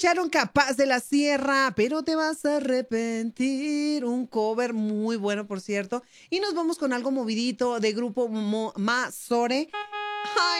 escucharon Capaz de la Sierra, pero te vas a arrepentir. Un cover muy bueno, por cierto. Y nos vamos con algo movidito de grupo Mazore.